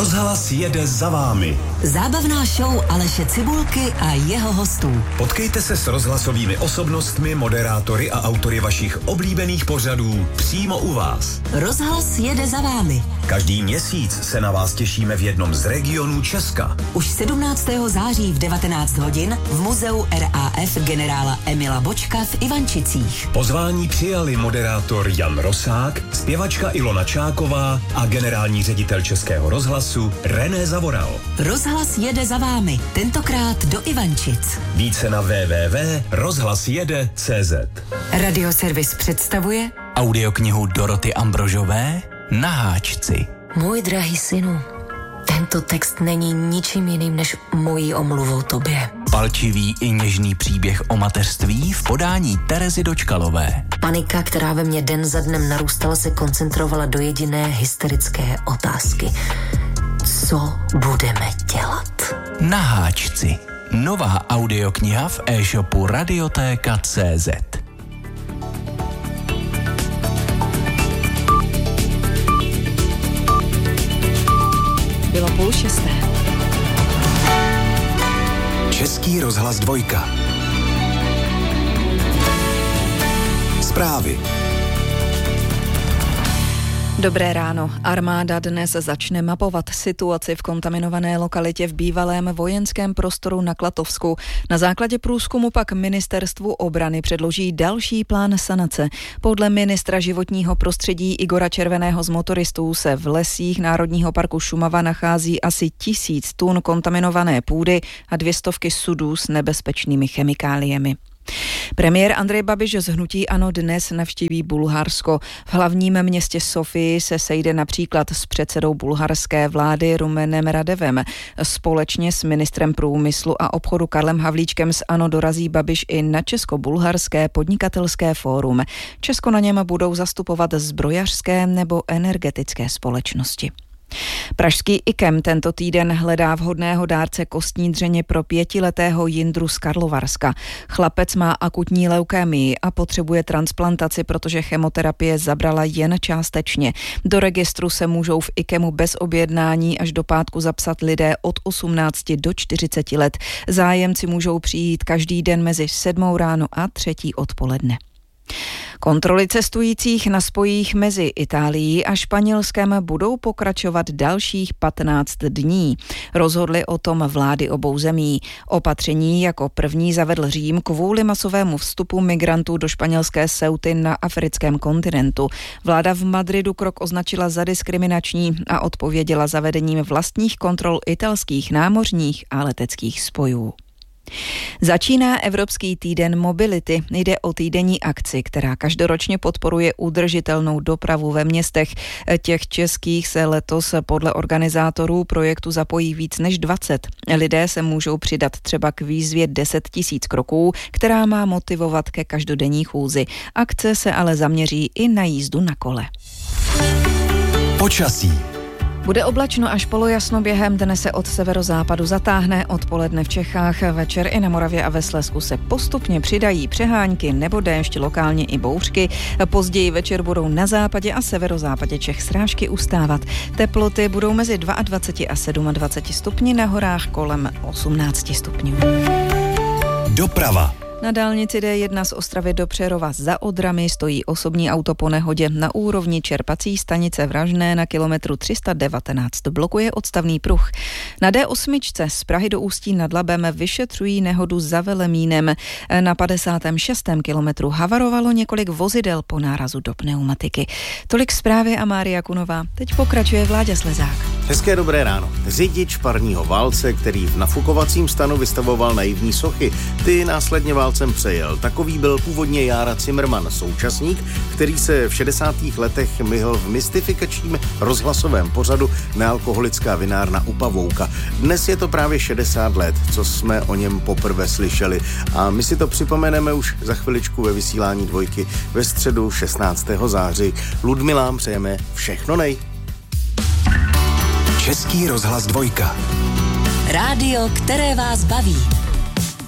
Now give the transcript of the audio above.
Rozhlas jede za vámi. Zábavná show Aleše Cibulky a jeho hostů. Potkejte se s rozhlasovými osobnostmi, moderátory a autory vašich oblíbených pořadů přímo u vás. Rozhlas jede za vámi. Každý měsíc se na vás těšíme v jednom z regionů Česka. Už 17. září v 19 hodin v muzeu RAF generála Emila Bočka v Ivančicích. Pozvání přijali moderátor Jan Rosák, zpěvačka Ilona Čáková a generální ředitel Českého rozhlasu René Zavoral. Rozhlas jede za vámi, tentokrát do Ivančic. Více na www.rozhlasjede.cz. Radioservis představuje audioknihu Doroty Ambrožové Na háčci. Můj drahý synu, tento text není ničím jiným než mojí omluvou tobě. Palčivý i něžný příběh o mateřství v podání Terezy Dočkalové. Panika, která ve mně den za dnem narůstala, se koncentrovala do jediné hysterické otázky. Co budeme dělat? Na háčci. Nová audiokniha v e-shopu Radiotéka.cz. Bylo 5:30. Český rozhlas 2. Zprávy. Dobré ráno. Armáda dnes začne mapovat situaci v kontaminované lokalitě v bývalém vojenském prostoru na Klatovsku. Na základě průzkumu pak ministerstvu obrany předloží další plán sanace. Podle ministra životního prostředí Igora Červeného z motoristů se v lesích Národního parku Šumava nachází asi 1000 tun kontaminované půdy a 200 sudů s nebezpečnými chemikáliemi. Premiér Andrej Babiš z hnutí ANO dnes navštíví Bulharsko. V hlavním městě Sofii se sejde například s předsedou bulharské vlády Rumenem Radevem. Společně s ministrem průmyslu a obchodu Karlem Havlíčkem z ANO dorazí Babiš i na Česko-bulharské podnikatelské fórum. Česko na něm budou zastupovat zbrojařské nebo energetické společnosti. Pražský IKEM tento týden hledá vhodného dárce kostní dřeně pro 5letého Jindru z Karlovarska. Chlapec má akutní leukémii a potřebuje transplantaci, protože chemoterapie zabrala jen částečně. Do registru se můžou v IKEMu bez objednání až do pátku zapsat lidé od 18 do 40 let. Zájemci můžou přijít každý den mezi 7 ráno a 3 odpoledne. Kontroly cestujících na spojích mezi Itálií a Španělskem budou pokračovat dalších 15 dní. Rozhodly o tom vlády obou zemí. Opatření jako první zavedl Řím kvůli masovému vstupu migrantů do španělské Ceuty na africkém kontinentu. Vláda v Madridu krok označila za diskriminační a odpověděla zavedením vlastních kontrol italských námořních a leteckých spojů. Začíná Evropský týden mobility. Jde o týdenní akci, která každoročně podporuje udržitelnou dopravu ve městech. Těch českých se letos podle organizátorů projektu zapojí víc než 20. Lidé se můžou přidat třeba k výzvě 10 000 kroků, která má motivovat ke každodenní chůzi. Akce se ale zaměří i na jízdu na kole. Počasí. Bude oblačno až polojasno, během dne se od severozápadu zatáhne, odpoledne v Čechách, večer i na Moravě a ve Slezsku se postupně přidají přehánky nebo déšť, lokálně i bouřky. Později večer budou na západě a severozápadě Čech srážky ustávat. Teploty budou mezi 22 a 27 stupni, na horách kolem 18 stupňů. Doprava. Na dálnici D1 z Ostravy do Přerova za Odrami stojí osobní auto po nehodě. Na úrovni čerpací stanice Vražné na kilometru 319 blokuje odstavný pruh. Na D8 z Prahy do Ústí nad Labem vyšetřují nehodu za Velemínem. Na 56. kilometru havarovalo několik vozidel po nárazu do pneumatiky. Tolik zprávy a Mária Kunová. Teď pokračuje Vláďa Slezák. Hezké dobré ráno. Řidič parního válce, který v nafukovacím stanu vystavoval naivní sochy, ty následně válcem přejel. Takový byl původně Jára Cimrman, současník, který se v 60. letech myhl v mystifikačním rozhlasovém pořadu Nealkoholická vinárna u Pavouka. Dnes je to právě 60 let, co jsme o něm poprvé slyšeli a my si to připomeneme už za chviličku ve vysílání Dvojky ve středu 16. září. Ludmilám přejeme všechno nej. Český rozhlas 2. Rádio, které vás baví.